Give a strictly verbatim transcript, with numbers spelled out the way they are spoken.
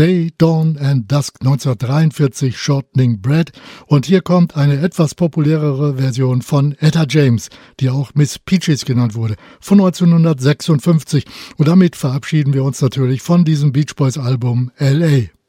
Day, Dawn and Dusk neunzehnhundertdreiundvierzig, Shortening Bread. Und hier kommt eine etwas populärere Version von Etta James, die auch Miss Peaches genannt wurde, von neunzehnhundertsechsundfünfzig. Und damit verabschieden wir uns natürlich von diesem Beach Boys Album L A